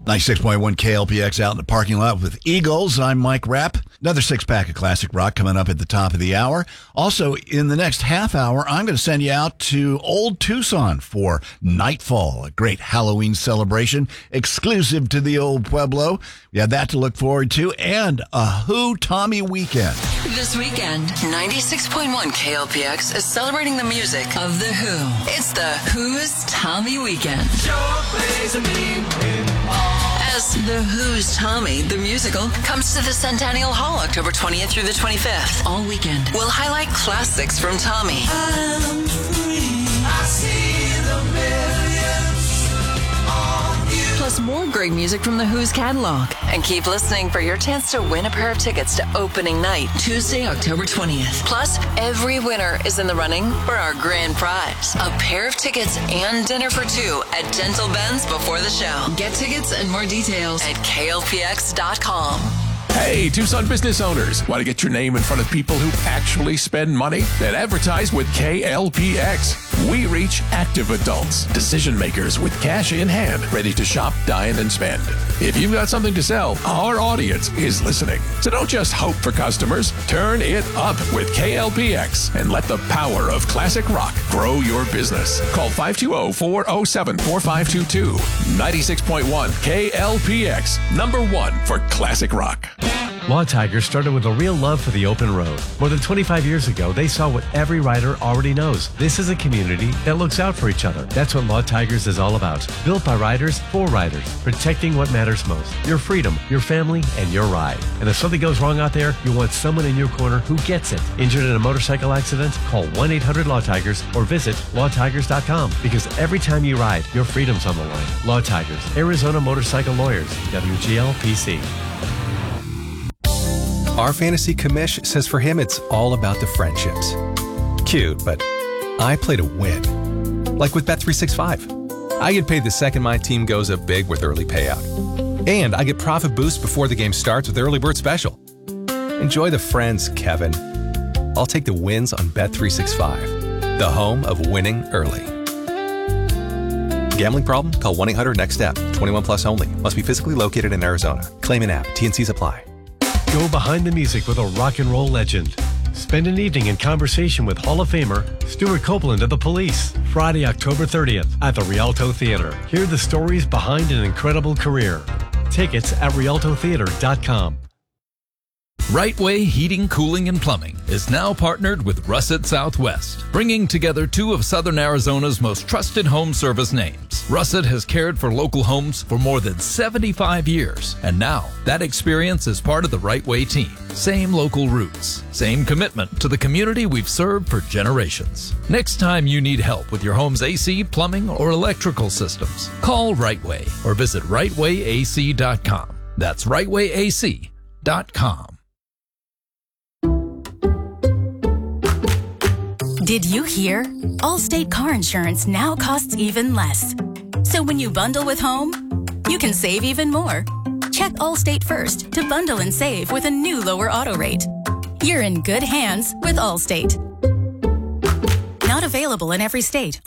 96.1 KLPX out in the parking lot with Eagles. I'm Mike Rapp. Another six-pack of classic rock coming up at the top of the hour. Also, in the next half hour, I'm going to send you out to Old Tucson for Nightfall, a great Halloween celebration exclusive to the Old Pueblo. We have that to look forward to, and a Who Tommy weekend. This weekend, 96.1 KLPX is celebrating the music of The Who. It's the Who's Tommy weekend. As The Who's Tommy, the musical, comes to the Centennial Hall October 20th through the 25th. All weekend, we'll highlight classics from Tommy. I'm free. I see the millions of you. Plus more great music from The Who's catalog. And keep listening for your chance to win a pair of tickets to opening night, Tuesday, October 20th. Plus, every winner is in the running for our grand prize, a pair of tickets and dinner for two at Gentle Ben's before the show. Get tickets and more details at klpx.com. Hey, Tucson business owners, want to get your name in front of people who actually spend money? Then advertise with KLPX. We reach active adults, decision makers with cash in hand, ready to shop, dine, and spend. If you've got something to sell, our audience is listening. So don't just hope for customers. Turn it up with KLPX and let the power of classic rock grow your business. Call 520-407-4522. 96.1 KLPX, #1 for classic rock. Law Tigers started with a real love for the open road. More than 25 years ago, they saw what every rider already knows. This is a community that looks out for each other. That's what Law Tigers is all about. Built by riders, for riders, protecting what matters most. Your freedom, your family, and your ride. And if something goes wrong out there, you want someone in your corner who gets it. Injured in a motorcycle accident? Call 1-800-LAW-TIGERS or visit lawtigers.com. Because every time you ride, your freedom's on the line. Law Tigers, Arizona Motorcycle Lawyers, WGLPC. Our fantasy commish says for him it's all about the friendships. Cute, but I play to win. Like with Bet365. I get paid the second my team goes up big with early payout. And I get profit boost before the game starts with Early Bird Special. Enjoy the friends, Kevin. I'll take the wins on Bet365. The home of winning early. Gambling problem? Call 1-800-NEXT-STEP. 21 plus only. Must be physically located in Arizona. Claim an app. TNCs apply. Go behind the music with a rock and roll legend. Spend an evening in conversation with Hall of Famer Stuart Copeland of The Police. Friday, October 30th at the Rialto Theater. Hear the stories behind an incredible career. Tickets at rialtotheater.com. Right Way Heating, Cooling, and Plumbing is now partnered with Russet Southwest, bringing together two of Southern Arizona's most trusted home service names. Russet has cared for local homes for more than 75 years, and now that experience is part of the Right Way team. Same local roots, same commitment to the community we've served for generations. Next time you need help with your home's AC, plumbing, or electrical systems, call Right Way or visit rightwayac.com. That's rightwayac.com. Did you hear? Allstate car insurance now costs even less. So when you bundle with home, you can save even more. Check Allstate first to bundle and save with a new lower auto rate. You're in good hands with Allstate. Not available in every state.